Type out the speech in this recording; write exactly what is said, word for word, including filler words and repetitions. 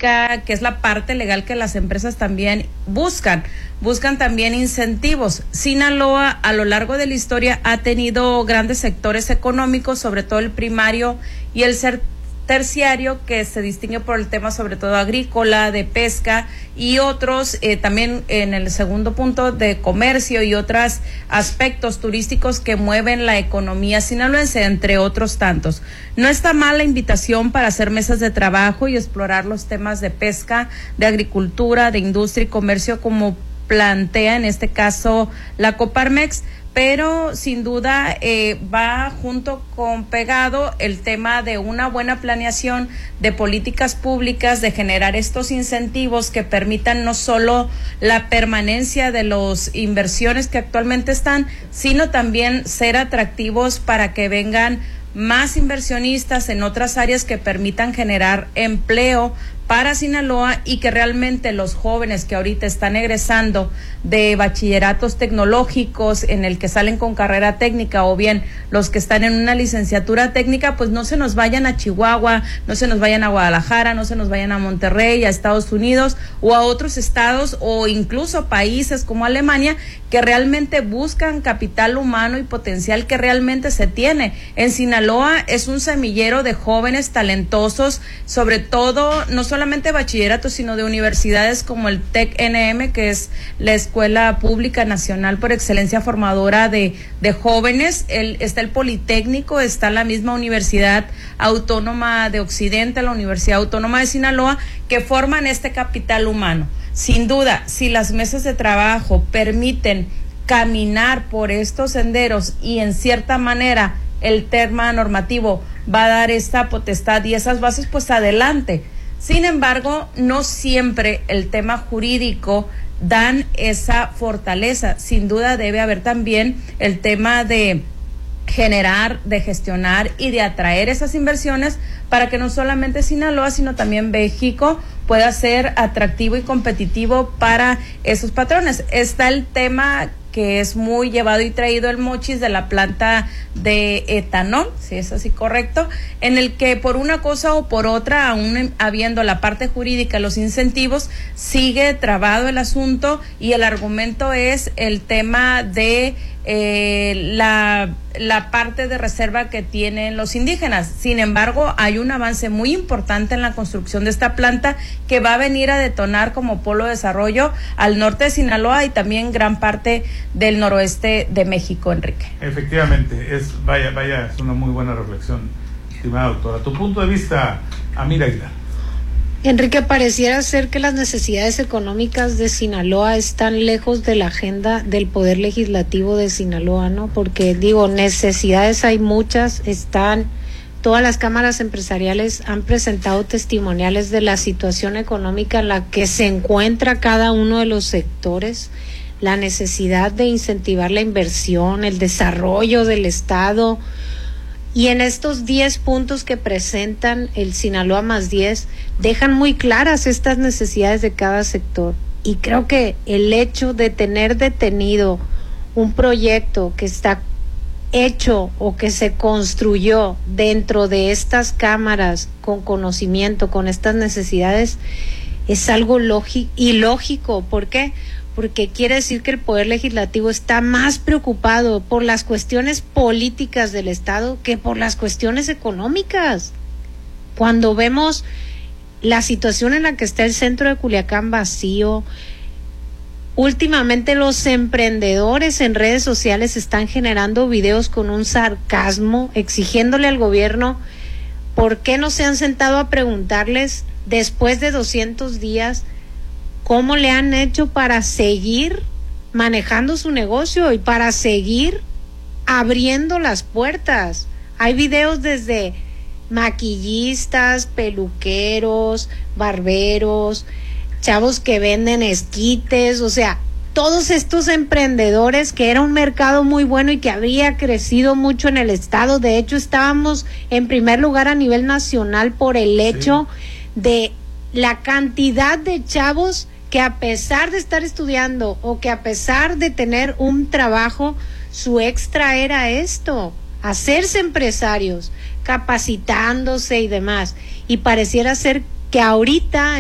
jurídica, que es la parte legal que las empresas también buscan. Buscan también incentivos. Sinaloa, a lo largo de la historia, ha tenido grandes sectores económicos, sobre todo el primario y el ser terciario, que se distingue por el tema sobre todo agrícola, de pesca y otros, eh, también en el segundo punto de comercio y otros aspectos turísticos que mueven la economía sinaloense, entre otros tantos. No está mal la invitación para hacer mesas de trabajo y explorar los temas de pesca, de agricultura, de industria y comercio, como plantea en este caso la Coparmex, pero sin duda eh, va junto con pegado el tema de una buena planeación de políticas públicas, de generar estos incentivos que permitan no solo la permanencia de las inversiones que actualmente están, sino también ser atractivos para que vengan más inversionistas en otras áreas que permitan generar empleo para Sinaloa y que realmente los jóvenes que ahorita están egresando de bachilleratos tecnológicos en el que salen con carrera técnica, o bien los que están en una licenciatura técnica, pues no se nos vayan a Chihuahua, no se nos vayan a Guadalajara, no se nos vayan a Monterrey, a Estados Unidos o a otros estados o incluso países como Alemania, que realmente buscan capital humano y potencial que realmente se tiene. En Sinaloa es un semillero de jóvenes talentosos, sobre todo no solamente bachillerato, sino de universidades como el TEC N M, que es la Escuela Pública Nacional por excelencia formadora de, de jóvenes. El, está el Politécnico, está la misma Universidad Autónoma de Occidente, la Universidad Autónoma de Sinaloa, que forman este capital humano. Sin duda, si las mesas de trabajo permiten caminar por estos senderos y en cierta manera el tema normativo va a dar esta potestad y esas bases, pues adelante. Sin embargo, no siempre el tema jurídico dan esa fortaleza. Sin duda debe haber también el tema de generar, de gestionar y de atraer esas inversiones para que no solamente Sinaloa, sino también México pueda ser atractivo y competitivo para esos patrones. Está el tema que es muy llevado y traído el mochis de la planta de etanol, si es así correcto, en el que por una cosa o por otra, aún habiendo la parte jurídica, los incentivos, sigue trabado el asunto y el argumento es el tema de eh, la, la parte de reserva que tienen los indígenas. Sin embargo, hay un avance muy importante en la construcción de esta planta que va a venir a detonar como polo de desarrollo al norte de Sinaloa y también gran parte del noroeste de México, Enrique. Efectivamente, es vaya, vaya, es una muy buena reflexión, estimada doctora. Tu punto de vista, Amira Aguilar. Enrique, pareciera ser que las necesidades económicas de Sinaloa están lejos de la agenda del Poder Legislativo de Sinaloa, ¿no? Porque, digo, necesidades hay muchas, están, todas las cámaras empresariales han presentado testimoniales de la situación económica en la que se encuentra cada uno de los sectores, la necesidad de incentivar la inversión, el desarrollo del Estado. Y en estos diez puntos que presentan el Sinaloa más diez, dejan muy claras estas necesidades de cada sector. Y creo que el hecho de tener detenido un proyecto que está hecho o que se construyó dentro de estas cámaras con conocimiento, con estas necesidades, es algo lógico, ilógico. ¿Por qué? Porque quiere decir que el Poder Legislativo está más preocupado por las cuestiones políticas del Estado que por las cuestiones económicas. Cuando vemos la situación en la que está el centro de Culiacán vacío, últimamente los emprendedores en redes sociales están generando videos con un sarcasmo, exigiéndole al gobierno por qué no se han sentado a preguntarles después de doscientos días cómo le han hecho para seguir manejando su negocio y para seguir abriendo las puertas. Hay videos desde maquillistas, peluqueros, barberos, chavos que venden esquites, o sea, todos estos emprendedores, que era un mercado muy bueno y que había crecido mucho en el estado. De hecho, estábamos en primer lugar a nivel nacional por el hecho sí. de la cantidad de chavos que a pesar de estar estudiando o que a pesar de tener un trabajo, su extra era esto, hacerse empresarios, capacitándose y demás. Y pareciera ser que ahorita